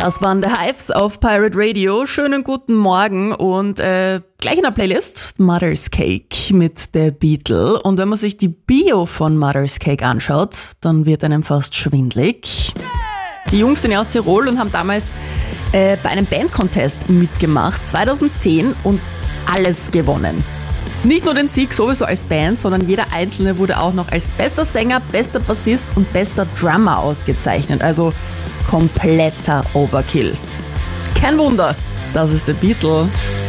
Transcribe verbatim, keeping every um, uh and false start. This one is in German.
Das waren The Hives auf Pirate Radio. Schönen guten Morgen und äh, gleich in der Playlist Mother's Cake mit The Beatles. Und wenn man sich die Bio von Mother's Cake anschaut, dann wird einem fast schwindlig. Die Jungs sind ja aus Tirol und haben damals äh, bei einem Band-Contest mitgemacht, zweitausendzehn, und alles gewonnen. Nicht nur den Sieg sowieso als Band, sondern jeder Einzelne wurde auch noch als bester Sänger, bester Bassist und bester Drummer ausgezeichnet. Also kompletter Overkill. Kein Wunder, das ist The Beatles.